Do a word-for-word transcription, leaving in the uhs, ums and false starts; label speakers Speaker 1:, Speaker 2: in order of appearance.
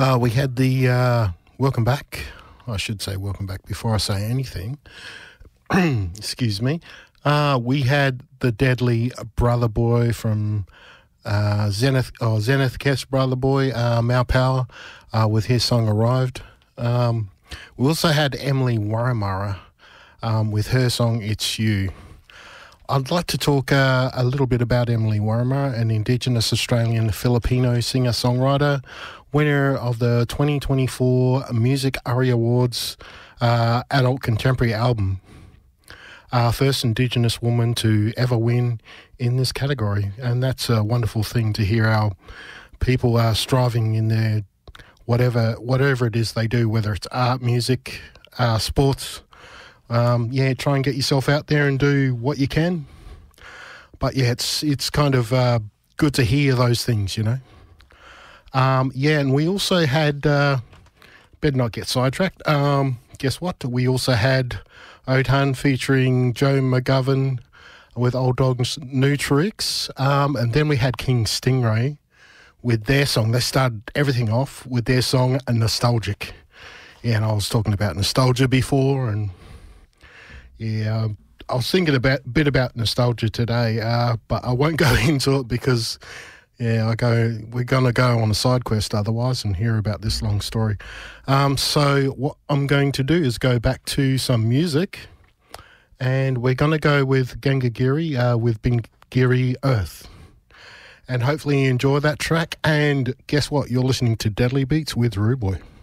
Speaker 1: Uh, we had the uh, welcome back. I should say welcome back before I say anything. Excuse me. Uh, we had the Deadly Brother Boy from uh, Zenith, or Zenith Kes Brother Boy, uh, Mau Power, uh, with his song Arrived. Um, we also had Emily Warramurra um, with her song It's You. I'd like to talk uh, a little bit about Emily Warramurra, an Indigenous Australian Filipino singer-songwriter, winner of the twenty twenty-four Music ARIA Awards uh, Adult Contemporary Album. Uh, first Indigenous woman to ever win in this category. And that's a wonderful thing to hear our people are striving in their whatever whatever it is they do, whether it's art, music, uh, sports. Um, yeah, try and get yourself out there and do what you can. But yeah, it's it's kind of uh, good to hear those things, you know. Um, yeah, and we also had, uh, better not get sidetracked, um, guess what? We also had Otan featuring Joe McGovern with Old Dogs New Tricks. Um, and then we had King Stingray with their song. They started everything off with their song Nostalgic. Yeah, and I was talking about nostalgia before, and yeah, I was thinking about a bit about nostalgia today, uh, but I won't go into it because, yeah, I go. We're going to go on a side quest otherwise and hear about this long story. Um, so what I'm going to do is go back to some music, and we're going to go with Gangagiri uh, with Bingiri Earth. And hopefully you enjoy that track. And guess what? You're listening to Deadly Beats with Rude Boy.